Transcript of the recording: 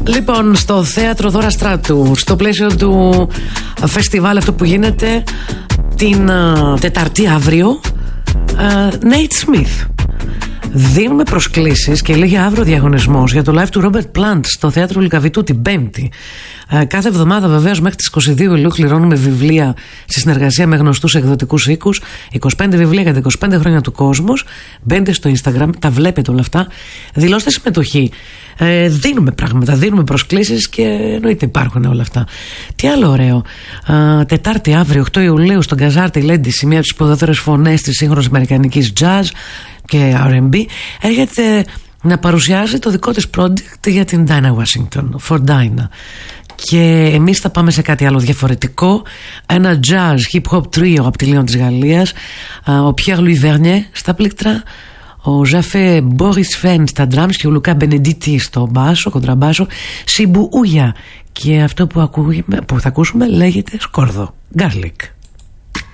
Λοιπόν, στο θέατρο Δώρα Στράτου, στο πλαίσιο του φεστιβάλ αυτό που γίνεται την Τετάρτη αύριο, Nate Smith. Δίνουμε προσκλήσεις και λέγει αύριο διαγωνισμός για το live του Robert Plant στο θέατρο Λυκαβητού την Πέμπτη. Κάθε εβδομάδα βεβαίως μέχρι τις 22 Ιουλίου κληρώνουμε βιβλία σε συνεργασία με γνωστούς εκδοτικούς οίκους. 25 βιβλία για τα 25 χρόνια του κόσμου. Μπαίνετε στο Instagram, τα βλέπετε όλα αυτά. Δηλώστε συμμετοχή. Δίνουμε πράγματα, δίνουμε προσκλήσεις και εννοείται υπάρχουν όλα αυτά. Τι άλλο ωραίο. Τετάρτη αύριο 8 Ιουλίου στον Καζάρτη Λέντιση, μία από τις σπουδαιότερες φωνές της σύγχρονης αμερικανικής jazz και R&B, έρχεται να παρουσιάζει το δικό της project για την Dinah Washington, For Dinah. Και εμείς θα πάμε σε κάτι άλλο διαφορετικό, ένα jazz hip hop trio από τη Λίον της Γαλλίας, ο Pierre Louis Vernier στα πλήκτρα, ο Ζαφέ Boris Fenn στα drums και ο Λουκά Μπενεντίτη στο μπάσο, κοντραμπάσο, Σιμπου Ούγια, και αυτό που θα ακούσουμε λέγεται σκόρδο, garlic.